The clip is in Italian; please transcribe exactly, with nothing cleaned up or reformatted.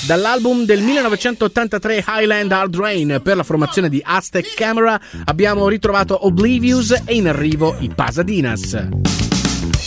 Dall'album del millenovecentottantatré Highland Hard Rain per la formazione di Aztec Camera abbiamo ritrovato Oblivious e in arrivo i Pasadinas.